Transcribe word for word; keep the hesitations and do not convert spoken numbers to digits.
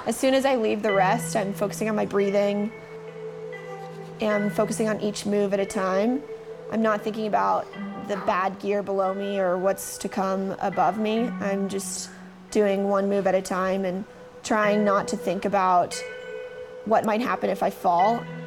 As soon as I leave the rest, I'm focusing on my breathing and focusing on each move at a time. I'm not thinking about the bad gear below me or what's to come above me. I'm just doing one move at a time and trying not to think about what might happen if I fall.